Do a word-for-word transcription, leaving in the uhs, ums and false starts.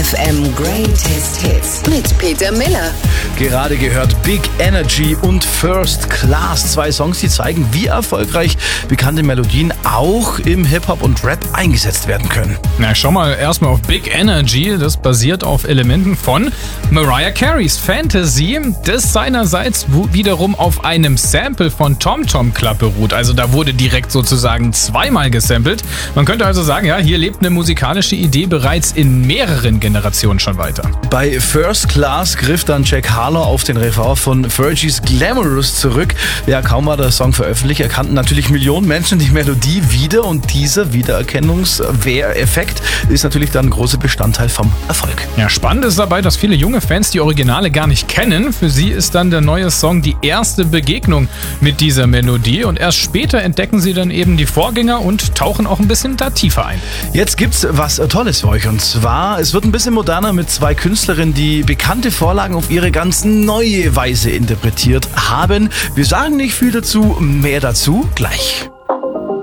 F M Greatest Hits mit Peter Miller. Gerade gehört Big Energy und First Class. Zwei Songs, die zeigen, wie erfolgreich bekannte Melodien auch im Hip-Hop und Rap eingesetzt werden können. Na, schau mal erstmal auf Big Energy. Das basiert auf Elementen von Mariah Careys Fantasy, das seinerseits wiederum auf einem Sample von Tom Tom Club beruht. Also da wurde direkt sozusagen zweimal gesampelt. Man könnte also sagen, ja, hier lebt eine musikalische Idee bereits in mehreren Generationen schon weiter. Bei First Class griff dann Jack Harlow auf den Refrain von Fergie's Glamorous zurück. Ja, kaum war der Song veröffentlicht, erkannten natürlich Millionen Menschen die Melodie wieder und dieser Wiedererkennungseffekt ist natürlich dann ein großer Bestandteil vom Erfolg. Ja, spannend ist dabei, dass viele junge Fans die Originale gar nicht kennen. Für sie ist dann der neue Song die erste Begegnung mit dieser Melodie und erst später entdecken sie dann eben die Vorgänger und tauchen auch ein bisschen da tiefer ein. Jetzt gibt's was Tolles für euch und zwar, es wird ein bisschen moderner mit zwei Künstlerinnen, die bekannte Vorlagen auf ihre ganz neue Weise interpretiert haben. Wir sagen nicht viel dazu, mehr dazu gleich.